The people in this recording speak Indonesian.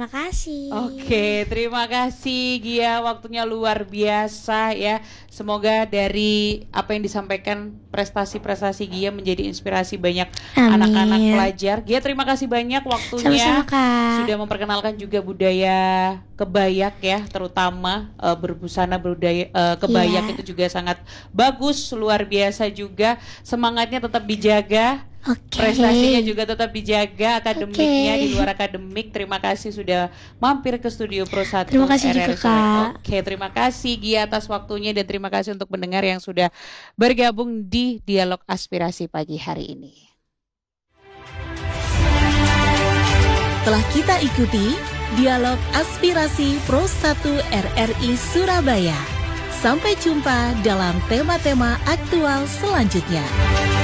Terima kasih. Oke, terima kasih Gia, waktunya luar biasa ya. Semoga dari apa yang disampaikan prestasi-prestasi Gia menjadi inspirasi banyak anak-anak pelajar. Gia, terima kasih banyak waktunya. Sama-sama, Kak. Sudah memperkenalkan juga budaya kebayak ya, terutama berbusana budaya kebayak itu juga sangat bagus, luar biasa juga. Semangatnya tetap dijaga. Prestasinya juga tetap dijaga, akademiknya di luar akademik. Terima kasih sudah mampir ke studio Pro 1 Terima kasih juga, Kak. Oke, terima kasih Gia atas waktunya dan terima kasih untuk pendengar yang sudah bergabung di Dialog Aspirasi pagi hari ini. Telah kita ikuti Dialog Aspirasi Pro 1 RRI Surabaya. Sampai jumpa dalam tema-tema aktual selanjutnya.